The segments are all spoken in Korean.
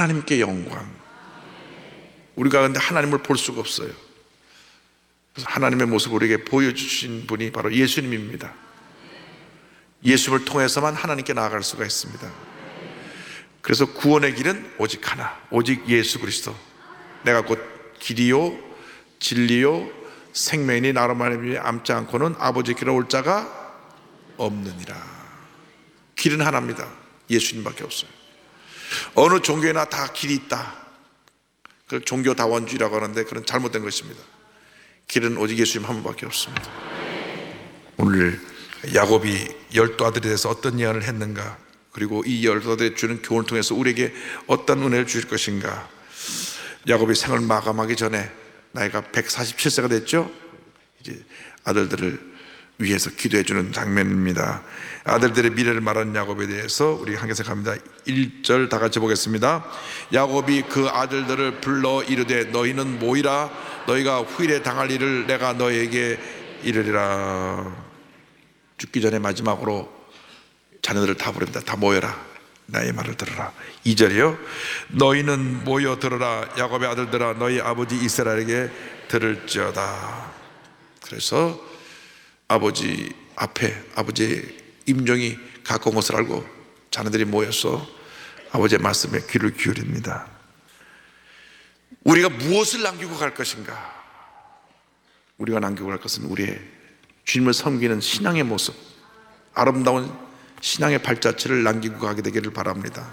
하나님께 영광. 우리가 근데 하나님을 볼 수가 없어요. 그래서 하나님의 모습을 우리에게 보여주신 분이 바로 예수님입니다. 예수를 통해서만 하나님께 나아갈 수가 있습니다. 그래서 구원의 길은 오직 하나, 오직 예수 그리스도. 내가 곧 길이요 진리요 생명이니 나로 말미암아 암지 않고는 아버지 길에 올 자가 없느니라. 길은 하나입니다. 예수님밖에 없어요. 어느 종교에나 다 길이 있다. 그걸 종교다원주의라고 하는데 그런 잘못된 것입니다. 길은 오직 예수님 한 분밖에 없습니다. 오늘 야곱이 12아들에 대해서 어떤 예언을 했는가, 그리고 이 12아들이 주는 교훈을 통해서 우리에게 어떤 은혜를 주실 것인가. 야곱이 생을 마감하기 전에 나이가 147세가 됐죠. 이제 아들들을 위해서 기도해 주는 장면입니다. 아들들의 미래를 말하는 야곱에 대해서 우리 함께 생각합니다. 1절 다 같이 보겠습니다. 야곱이 그 아들들을 불러 이르되 너희는 모이라. 너희가 후일에 당할 일을 내가 너희에게 이르리라. 죽기 전에 마지막으로 자녀들을 다 부릅니다. 다 모여라. 나의 말을 들어라. 2절이요. 너희는 모여 들어라. 야곱의 아들들아 너희 아버지 이스라엘에게 들을지어다. 그래서 아버지 앞에 아버지의 임종이 가까운 것을 알고 자녀들이 모여서 아버지의 말씀에 귀를 기울입니다. 우리가 무엇을 남기고 갈 것인가? 우리가 남기고 갈 것은 우리의 주님을 섬기는 신앙의 모습, 아름다운 신앙의 발자취를 남기고 가게 되기를 바랍니다.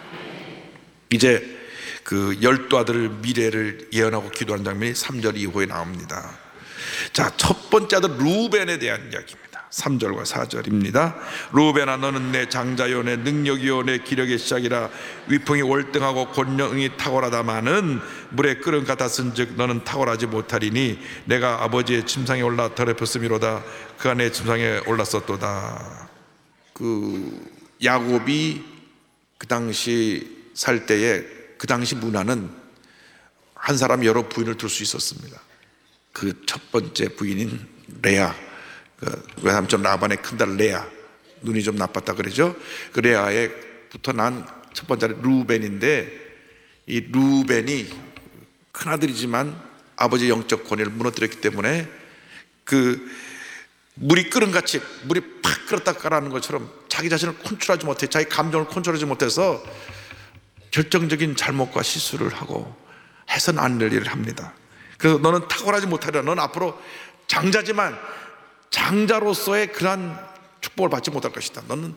이제 그 12아들 미래를 예언하고 기도하는 장면이 3절 이후에 나옵니다. 자, 첫 번째 아들 루벤에 대한 이야기입니다. 3절과 4절입니다. 루벤아 너는 내 장자요 내 능력이요 내 기력의 시작이라. 위풍이 월등하고 권능이 탁월하다마는 물의 끓음 같았은즉 너는 탁월하지 못하리니 내가 아버지의 침상에 올라 더럽혔음이로다. 그가 내 침상에 올랐었도다. 그 야곱이 그 당시 살 때에 그 당시 문화는 한 사람 여러 부인을 둘 수 있었습니다. 그 첫 번째 부인인 레아, 그 외삼촌 라반의 큰딸 레아, 눈이 좀 나빴다 그러죠. 그 레아에부터 난 첫 번째 루벤인데, 이 루벤이 큰아들이지만 아버지의 영적 권위를 무너뜨렸기 때문에 그 물이 끓음같이 물이 팍 끓었다 가라는 것처럼 자기 자신을 컨트롤하지 못해, 자기 감정을 컨트롤하지 못해서 결정적인 잘못과 실수를 하고 해서는 안 될 일을 합니다. 그래서 너는 탁월하지 못하리라. 너는 앞으로 장자지만 장자로서의 그러한 축복을 받지 못할 것이다. 너는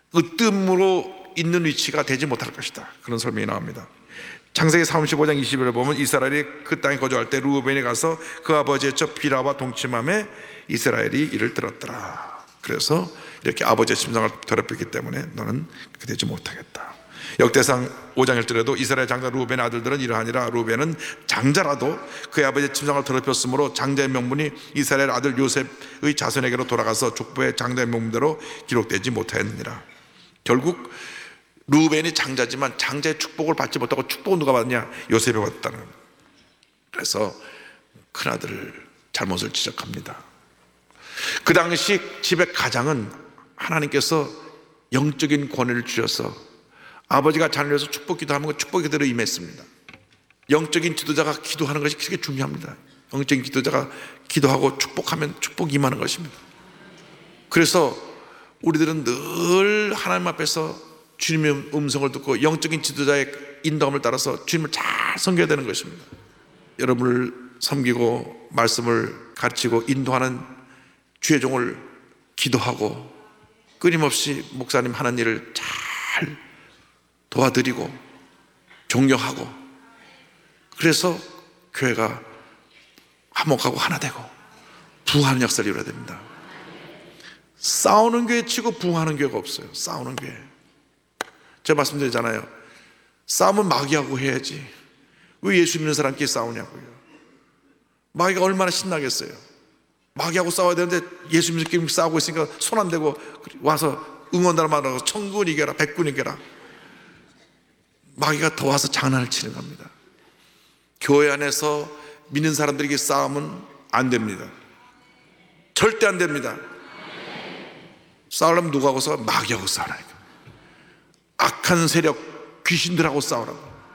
으뜸으로 있는 위치가 되지 못할 것이다. 그런 설명이 나옵니다. 창세기 35장 20절에 보면 이스라엘이 그 땅에 거주할 때 루벤이 가서 그 아버지의 저 비라와 동침함에 이스라엘이 이를 들었더라. 그래서 이렇게 아버지의 심상을 더럽혔기 때문에 너는 그렇게 되지 못하겠다. 역대상 5장 1절에도 이스라엘 장자 루벤의 아들들은 이러하니라. 루벤은 장자라도 그의 아버지의 침상을 더럽혔으므로 장자의 명분이 이스라엘 아들 요셉의 자손에게로 돌아가서 족보의 장자의 명분대로 기록되지 못하였느니라. 결국 루벤이 장자지만 장자의 축복을 받지 못하고 축복은 누가 받느냐? 요셉이 받았다는 겁니다. 그래서 큰아들 잘못을 지적합니다. 그 당시 집의 가장은 하나님께서 영적인 권위를 주셔서 아버지가 자녀를 위해서 축복 기도하면 그 축복 그대로 임했습니다. 영적인 지도자가 기도하는 것이 그렇게 중요합니다. 영적인 지도자가 기도하고 축복하면 축복이 임하는 것입니다. 그래서 우리들은 늘 하나님 앞에서 주님의 음성을 듣고 영적인 지도자의 인도함을 따라서 주님을 잘 섬겨야 되는 것입니다. 여러분을 섬기고 말씀을 가르치고 인도하는 주의 종을 기도하고 끊임없이 목사님 하는 일을 잘 도와드리고 존경하고, 그래서 교회가 화목하고 하나 되고 부흥하는 역사를 이루어야 됩니다. 싸우는 교회 치고 부흥하는 교회가 없어요. 싸우는 교회. 제가 말씀드리잖아요. 싸움은 마귀하고 해야지 왜 예수 믿는 사람끼리 싸우냐고요. 마귀가 얼마나 신나겠어요. 마귀하고 싸워야 되는데 예수 믿는 사람끼리 싸우고 있으니까 손 안 대고 와서 응원단을 말하고 천군 이겨라 백군 이겨라. 마귀가 더 와서 장난을 치는 겁니다. 교회 안에서 믿는 사람들에게 싸움은 안 됩니다. 절대 안 됩니다. 싸우려면 누구하고 싸워? 마귀하고 싸우라니까. 악한 세력 귀신들하고 싸우라고.